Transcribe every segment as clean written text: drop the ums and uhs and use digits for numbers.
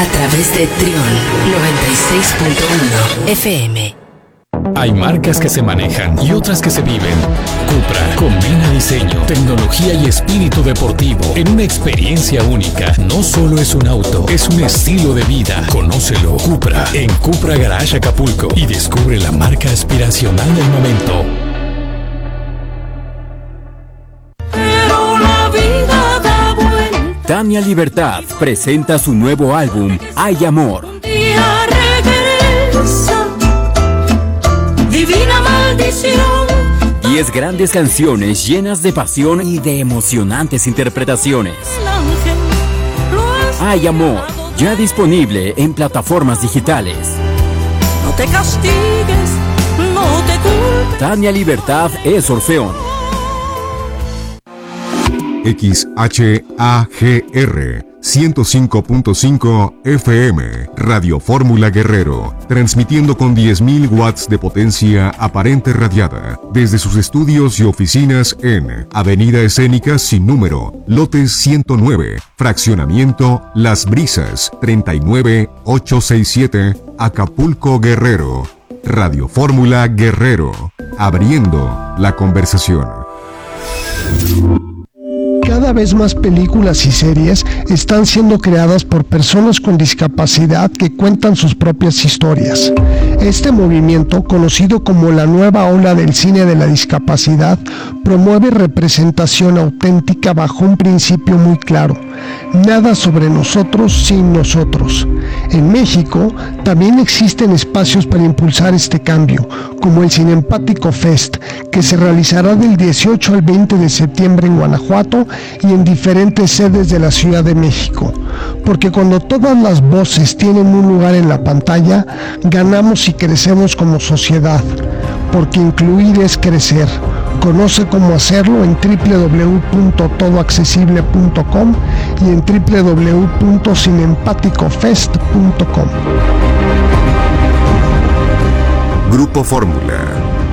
a través de Trión 96.1 FM. Hay marcas que se manejan y otras que se viven. Cupra combina diseño, tecnología y espíritu deportivo en una experiencia única. No solo es un auto, es un estilo de vida. Conócelo. Cupra en Cupra Garage Acapulco y descubre la marca aspiracional del momento. Pero la vida da vuelta. Tania Libertad presenta su nuevo álbum, Hay Amor. Un día regresa. Divina maldición. 10 grandes canciones llenas de pasión y de emocionantes interpretaciones. El ángel lo Hay Amor, ya disponible en plataformas digitales. no te castigues, no te culpes. Tania Libertad es Orfeón. XHAGR 105.5 FM, Radio Fórmula Guerrero, transmitiendo con 10.000 watts de potencia aparente radiada, desde sus estudios y oficinas en Avenida Escénica sin número, lote 109, fraccionamiento Las Brisas, 39867, Acapulco, Guerrero. Radio Fórmula Guerrero, abriendo la conversación. Cada vez más películas y series están siendo creadas por personas con discapacidad que cuentan sus propias historias. Este movimiento, conocido como la nueva ola del cine de la discapacidad, promueve representación auténtica bajo un principio muy claro: nada sobre nosotros sin nosotros. En México también existen espacios para impulsar este cambio, como el Cinempático Fest, que se realizará del 18 al 20 de septiembre en Guanajuato y en diferentes sedes de la Ciudad de México. Porque cuando todas las voces tienen un lugar en la pantalla, ganamos y crecemos como sociedad. Porque incluir es crecer. Conoce cómo hacerlo en www.todoaccesible.com y en www.cinempaticofest.com. Grupo Fórmula.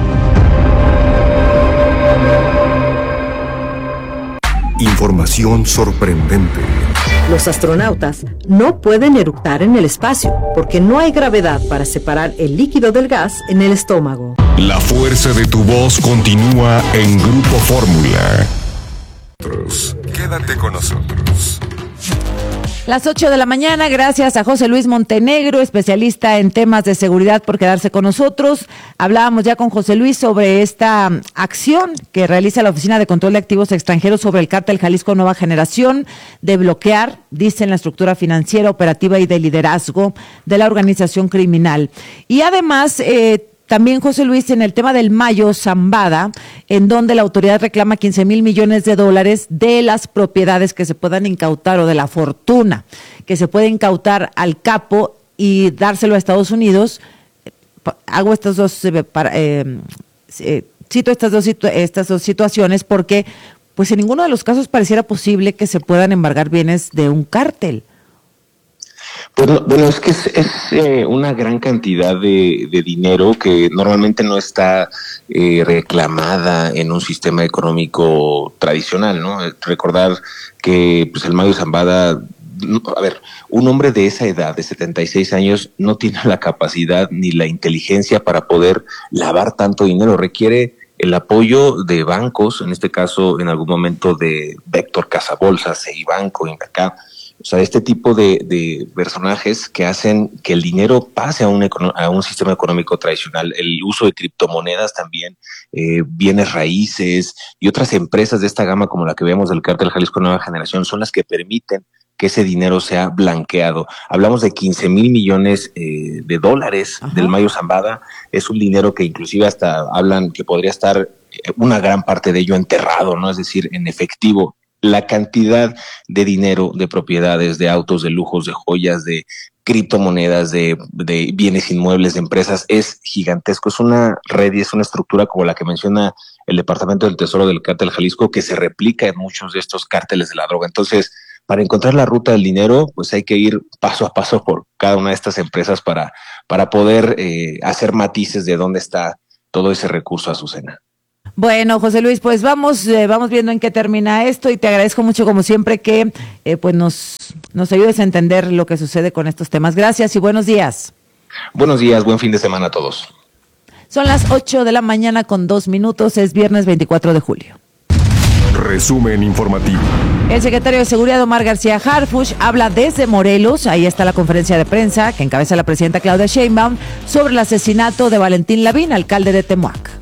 Información sorprendente. Los astronautas no pueden eructar en el espacio porque no hay gravedad para separar el líquido del gas en el estómago. La fuerza de tu voz continúa en Grupo Fórmula. Quédate con nosotros. Las 8 de la mañana, gracias a José Luis Montenegro, especialista en temas de seguridad, por quedarse con nosotros. Hablábamos ya con José Luis sobre esta acción que realiza la Oficina de Control de Activos Extranjeros sobre el Cártel Jalisco Nueva Generación, de bloquear, dicen, la estructura financiera, operativa y de liderazgo de la organización criminal. Y además, también, José Luis, en el tema del Mayo Zambada, en donde la autoridad reclama 15,000 millones de dólares de las propiedades que se puedan incautar, o de la fortuna que se puede incautar al capo y dárselo a Estados Unidos. Hago estas dos, cito estas dos situaciones porque pues en ninguno de los casos pareciera posible que se puedan embargar bienes de un cártel. Bueno, es que es una gran cantidad de dinero que normalmente no está reclamada en un sistema económico tradicional, ¿no? Recordar que pues el Mayo Zambada, a ver, un hombre de esa edad, de 76 años, no tiene la capacidad ni la inteligencia para poder lavar tanto dinero. Requiere el apoyo de bancos, en este caso en algún momento de Vector Casabolsas, Ceibanco, Invacá. O sea, este tipo de personajes que hacen que el dinero pase a un sistema económico tradicional. El uso de criptomonedas también, bienes raíces y otras empresas de esta gama como la que vemos del Cártel Jalisco Nueva Generación son las que permiten que ese dinero sea blanqueado. Hablamos de 15,000 millones de dólares. Ajá. Del Mayo Zambada. Es un dinero que inclusive hasta hablan que podría estar una gran parte de ello enterrado, ¿no? Es decir, en efectivo. La cantidad de dinero, de propiedades, de autos, de lujos, de joyas, de criptomonedas, de bienes inmuebles, de empresas, es gigantesco. Es una red y es una estructura como la que menciona el Departamento del Tesoro del Cártel Jalisco, que se replica en muchos de estos cárteles de la droga. Entonces, para encontrar la ruta del dinero, pues hay que ir paso a paso por cada una de estas empresas para poder hacer matices de dónde está todo ese recurso, Azucena. Bueno, José Luis, pues vamos viendo en qué termina esto y te agradezco mucho como siempre que pues nos ayudes a entender lo que sucede con estos temas. Gracias y buenos días. Buenos días, buen fin de semana a todos. Son las 8 de la mañana con 2 minutos, es viernes 24 de julio. Resumen informativo. El secretario de Seguridad, Omar García Harfuch, habla desde Morelos. Ahí está la conferencia de prensa que encabeza la presidenta Claudia Sheinbaum sobre el asesinato de Valentín Lavín, alcalde de Temuac.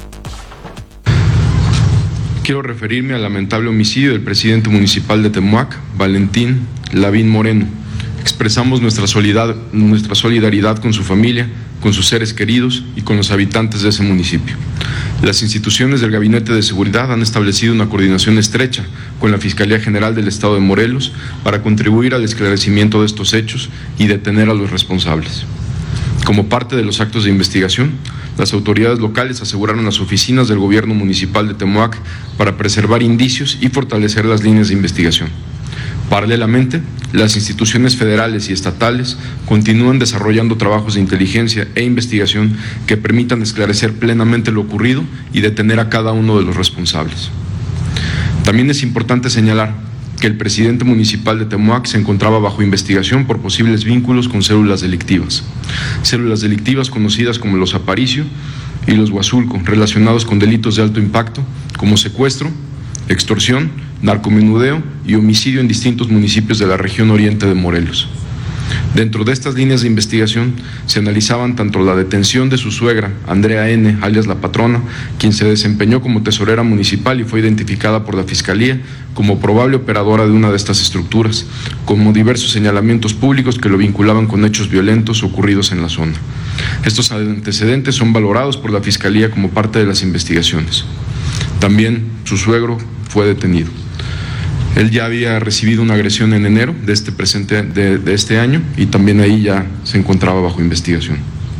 Quiero referirme al lamentable homicidio del presidente municipal de Temuac, Valentín Lavín Moreno. Expresamos nuestra solidaridad con su familia, con sus seres queridos y con los habitantes de ese municipio. Las instituciones del Gabinete de Seguridad han establecido una coordinación estrecha con la Fiscalía General del Estado de Morelos para contribuir al esclarecimiento de estos hechos y detener a los responsables. Como parte de los actos de investigación, las autoridades locales aseguraron las oficinas del gobierno municipal de Temuac para preservar indicios y fortalecer las líneas de investigación. Paralelamente, las instituciones federales y estatales continúan desarrollando trabajos de inteligencia e investigación que permitan esclarecer plenamente lo ocurrido y detener a cada uno de los responsables. También es importante señalar que el presidente municipal de Temuac se encontraba bajo investigación por posibles vínculos con células delictivas conocidas como los Aparicio y los Huazulco, relacionados con delitos de alto impacto como secuestro, extorsión, narcomenudeo y homicidio en distintos municipios de la región oriente de Morelos. Dentro de estas líneas de investigación se analizaban tanto la detención de su suegra, Andrea N., alias La Patrona, quien se desempeñó como tesorera municipal y fue identificada por la Fiscalía como probable operadora de una de estas estructuras, como diversos señalamientos públicos que lo vinculaban con hechos violentos ocurridos en la zona. Estos antecedentes son valorados por la Fiscalía como parte de las investigaciones. También su suegro fue detenido. Él ya había recibido una agresión en enero de este año y también ahí ya se encontraba bajo investigación.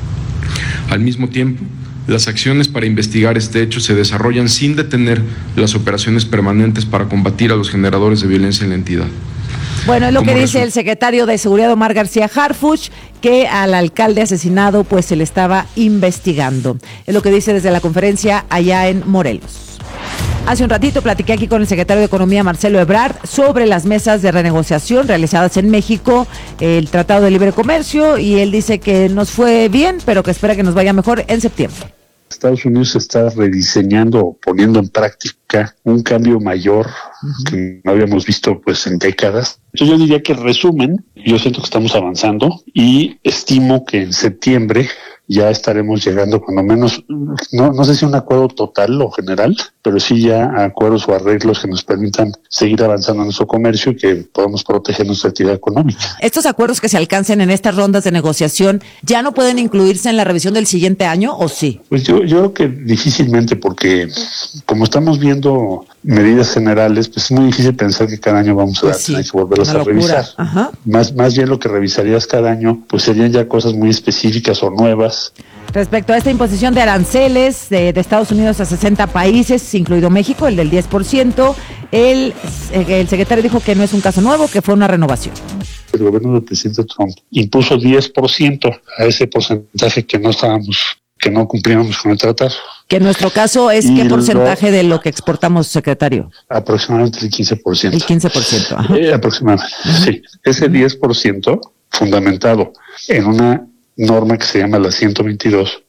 Al mismo tiempo, las acciones para investigar este hecho se desarrollan sin detener las operaciones permanentes para combatir a los generadores de violencia en la entidad. Bueno, es lo que dice el secretario de Seguridad, Omar García Harfuch, que al alcalde asesinado pues se le estaba investigando. Es lo que dice desde la conferencia allá en Morelos. Hace un ratito platiqué aquí con el secretario de Economía, Marcelo Ebrard, sobre las mesas de renegociación realizadas en México, el Tratado de Libre Comercio, y él dice que nos fue bien, pero que espera que nos vaya mejor en septiembre. Estados Unidos está rediseñando o poniendo en práctica un cambio mayor que no habíamos visto pues en décadas. Entonces yo diría que en resumen, yo siento que estamos avanzando y estimo que en septiembre ya estaremos llegando cuando menos, no sé si un acuerdo total o general, pero sí ya acuerdos o arreglos que nos permitan seguir avanzando en nuestro comercio y que podamos proteger nuestra actividad económica. ¿Estos acuerdos que se alcancen en estas rondas de negociación ya no pueden incluirse en la revisión del siguiente año o sí? Pues yo creo que difícilmente, porque como estamos viendo medidas generales, pues es muy difícil pensar que cada año vamos a tener que volverlas a revisar. Más bien lo que revisarías cada año, pues serían ya cosas muy específicas o nuevas. Respecto a esta imposición de aranceles de Estados Unidos a 60 países, incluido México, el del 10%, el secretario dijo que no es un caso nuevo, que fue una renovación. El gobierno del presidente Trump impuso 10% a ese porcentaje que no cumplíamos con el tratado. Que en nuestro caso es ¿qué porcentaje de lo que exportamos, secretario? Aproximadamente el 15%. El 15%, ajá. Aproximadamente, sí. Ese 10% fundamentado en una norma que se llama la 122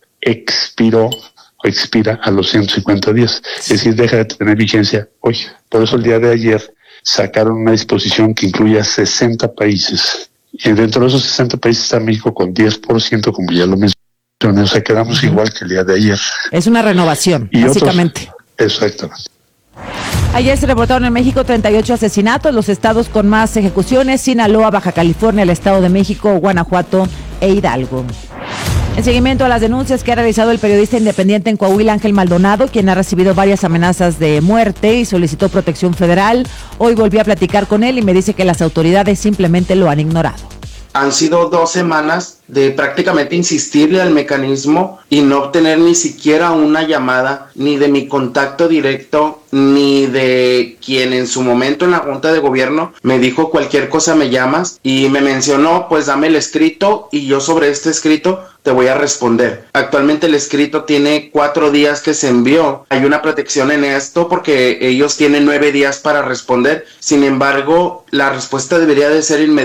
expira a los 150 días. Es decir, deja de tener vigencia hoy. Por eso el día de ayer sacaron una disposición que incluye a 60 países. Y dentro de esos 60 países está México con 10%, como ya lo mencioné. O sea, quedamos igual que el día de ayer. Es una renovación, y básicamente. Exactamente. Ayer se reportaron en México 38 asesinatos, los estados con más ejecuciones: Sinaloa, Baja California, el Estado de México, Guanajuato e Hidalgo. En seguimiento a las denuncias que ha realizado el periodista independiente en Coahuila, Ángel Maldonado, quien ha recibido varias amenazas de muerte y solicitó protección federal, hoy volví a platicar con él y me dice que las autoridades simplemente lo han ignorado. Han sido 2 semanas de prácticamente insistirle al mecanismo y no obtener ni siquiera una llamada, ni de mi contacto directo, ni de quien en su momento en la Junta de Gobierno me dijo cualquier cosa me llamas, y me mencionó, pues dame el escrito y yo sobre este escrito te voy a responder. Actualmente el escrito tiene 4 días que se envió. Hay una protección en esto porque ellos tienen 9 días para responder. Sin embargo, la respuesta debería de ser inmediata.